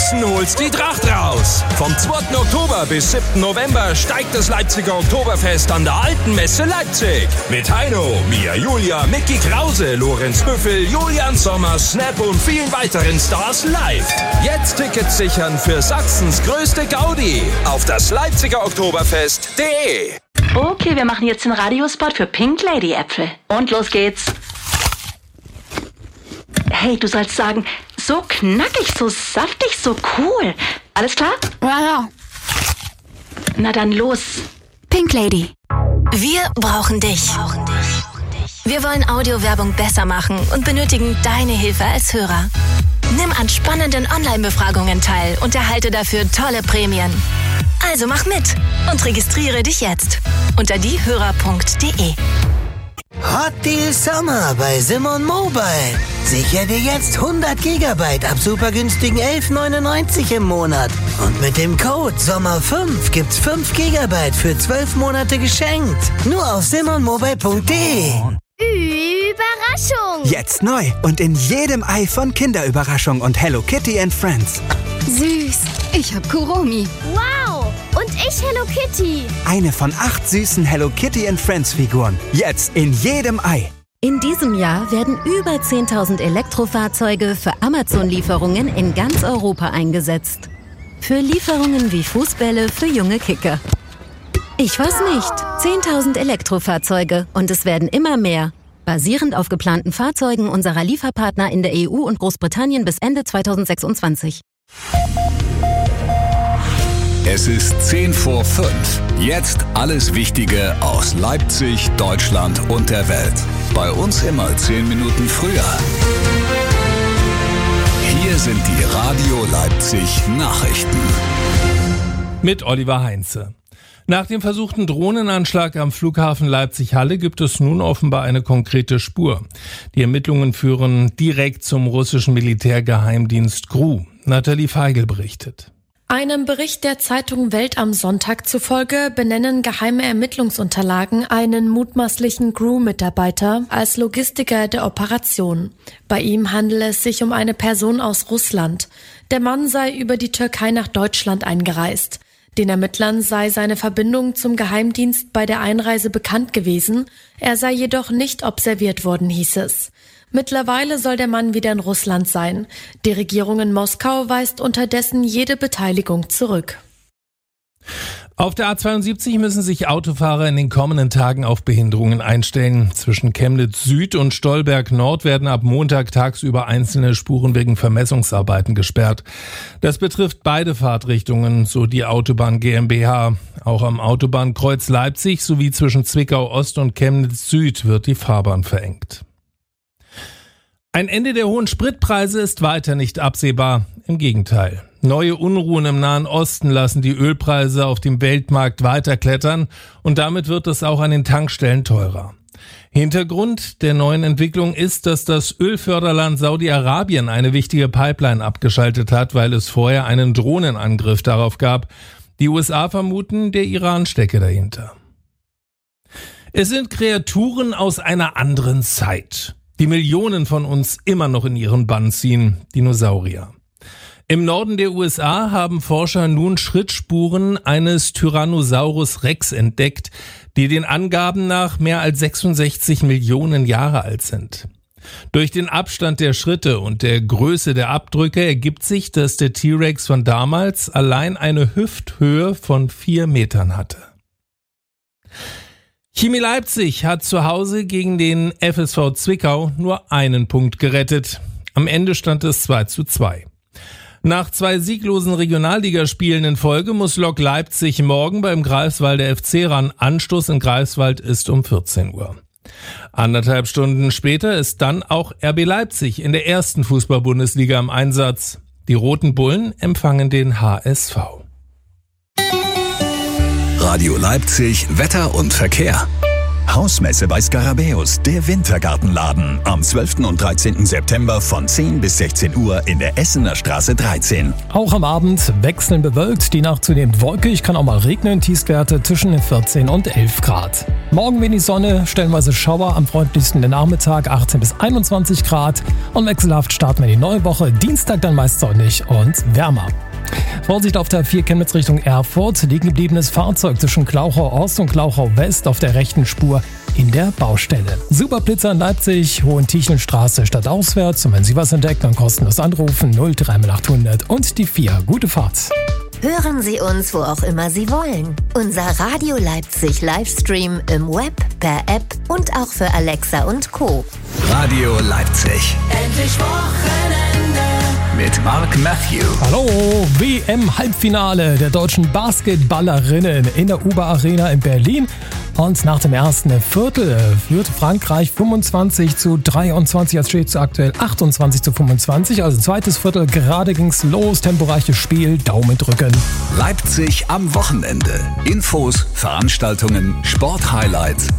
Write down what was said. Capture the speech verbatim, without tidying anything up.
Sachsen holt's die Tracht raus. Vom zweiten Oktober bis siebten November steigt das Leipziger Oktoberfest an der Alten Messe Leipzig. Mit Heino, Mia Julia, Micky Krause, Lorenz Büffel, Julian Sommer, Snap und vielen weiteren Stars live. Jetzt Tickets sichern für Sachsens größte Gaudi auf das Leipziger Oktoberfest punkt de. Okay, wir machen jetzt den Radiospot für Pink Lady Äpfel. Und los geht's. Hey, du sollst sagen, so knackig, so saftig, so cool. Alles klar? Ja, ja. Na dann los. Pink Lady. Wir brauchen dich. Wir wollen Audiowerbung besser machen und benötigen deine Hilfe als Hörer. Nimm an spannenden Online-Befragungen teil und erhalte dafür tolle Prämien. Also mach mit und registriere dich jetzt unter diehörer punkt de. Hot Deal Sommer bei Simon Mobile. Sicher dir jetzt hundert Gigabyte ab super günstigen elf neunundneunzig im Monat. Und mit dem Code Sommer fünf gibt's fünf Gigabyte für zwölf Monate geschenkt. Nur auf simon mobile punkt de. Überraschung! Jetzt neu und in jedem Ei von Kinderüberraschung und Hello Kitty and Friends. Süß. Ich hab Kuromi. Wow! Und ich Hello Kitty. Eine von acht süßen Hello Kitty and Friends Figuren. Jetzt in jedem Ei. In diesem Jahr werden über zehntausend Elektrofahrzeuge für Amazon-Lieferungen in ganz Europa eingesetzt. Für Lieferungen wie Fußbälle für junge Kicker. Ich weiß nicht. zehntausend Elektrofahrzeuge und es werden immer mehr. Basierend auf geplanten Fahrzeugen unserer Lieferpartner in der E U und Großbritannien bis Ende zweitausendsechsundzwanzig. Es ist zehn vor fünf. Jetzt alles Wichtige aus Leipzig, Deutschland und der Welt. Bei uns immer zehn Minuten früher. Hier sind die Radio Leipzig Nachrichten. Mit Oliver Heinze. Nach dem versuchten Drohnenanschlag am Flughafen Leipzig-Halle gibt es nun offenbar eine konkrete Spur. Die Ermittlungen führen direkt zum russischen Militärgeheimdienst G R U. Nathalie Feigl berichtet. Einem Bericht der Zeitung Welt am Sonntag zufolge benennen geheime Ermittlungsunterlagen einen mutmaßlichen G R U-Mitarbeiter als Logistiker der Operation. Bei ihm handele es sich um eine Person aus Russland. Der Mann sei über die Türkei nach Deutschland eingereist. Den Ermittlern sei seine Verbindung zum Geheimdienst bei der Einreise bekannt gewesen. Er sei jedoch nicht observiert worden, hieß es. Mittlerweile soll der Mann wieder in Russland sein. Die Regierung in Moskau weist unterdessen jede Beteiligung zurück. Auf der A zweiundsiebzig müssen sich Autofahrer in den kommenden Tagen auf Behinderungen einstellen. Zwischen Chemnitz Süd und Stolberg Nord werden ab Montag tagsüber einzelne Spuren wegen Vermessungsarbeiten gesperrt. Das betrifft beide Fahrtrichtungen, so die Autobahn GmbH. Auch am Autobahnkreuz Leipzig sowie zwischen Zwickau Ost und Chemnitz Süd wird die Fahrbahn verengt. Ein Ende der hohen Spritpreise ist weiter nicht absehbar. Im Gegenteil. Neue Unruhen im Nahen Osten lassen die Ölpreise auf dem Weltmarkt weiter klettern und damit wird es auch an den Tankstellen teurer. Hintergrund der neuen Entwicklung ist, dass das Ölförderland Saudi-Arabien eine wichtige Pipeline abgeschaltet hat, weil es vorher einen Drohnenangriff darauf gab. Die U S A vermuten, der Iran stecke dahinter. Es sind Kreaturen aus einer anderen Zeit, die Millionen von uns immer noch in ihren Bann ziehen, Dinosaurier. Im Norden der U S A haben Forscher nun Schrittspuren eines Tyrannosaurus Rex entdeckt, die den Angaben nach mehr als sechsundsechzig Millionen Jahre alt sind. Durch den Abstand der Schritte und der Größe der Abdrücke ergibt sich, dass der T-Rex von damals allein eine Hüfthöhe von vier Metern hatte. Chemie Leipzig hat zu Hause gegen den F S V Zwickau nur einen Punkt gerettet. Am Ende stand es zwei zu zwei. Nach zwei sieglosen Regionalligaspielen in Folge muss Lok Leipzig morgen beim Greifswalder F C ran. Anstoß in Greifswald ist um vierzehn Uhr. Anderthalb Stunden später ist dann auch R B Leipzig in der ersten Fußball-Bundesliga im Einsatz. Die Roten Bullen empfangen den H S V. Radio Leipzig, Wetter und Verkehr. Hausmesse bei Skarabäus, der Wintergartenladen. Am zwölften und dreizehnten September von zehn bis sechzehn Uhr in der Essener Straße dreizehn. Auch am Abend wechseln bewölkt, die Nacht zunehmend wolkig, kann auch mal regnen, Tiefstwerte zwischen vierzehn und elf Grad. Morgen wenig Sonne, stellenweise Schauer, am freundlichsten der Nachmittag, achtzehn bis einundzwanzig Grad. Und wechselhaft starten wir die neue Woche, Dienstag dann meist sonnig und wärmer. Vorsicht auf der vier Chemnitz Richtung Erfurt, liegen gebliebenes Fahrzeug zwischen Glauchau Ost und Glauchau West auf der rechten Spur in der Baustelle. Superblitzer in Leipzig, Hohentiechenstraße stadtauswärts. Und wenn Sie was entdecken, dann kostenlos anrufen null drei achthundert und die vier. Gute Fahrt. Hören Sie uns, wo auch immer Sie wollen. Unser Radio Leipzig Livestream im Web, per App und auch für Alexa und Co. Radio Leipzig. Endlich Wochenende. Mit Mark Matthew. Hallo, W M-Halbfinale der deutschen Basketballerinnen in der U B A Arena in Berlin. Und nach dem ersten Viertel führt Frankreich fünfundzwanzig zu dreiundzwanzig, jetzt steht es aktuell achtundzwanzig zu fünfundzwanzig. Also zweites Viertel, gerade ging's los, temporeiches Spiel, Daumen drücken. Leipzig am Wochenende. Infos, Veranstaltungen, Sporthighlights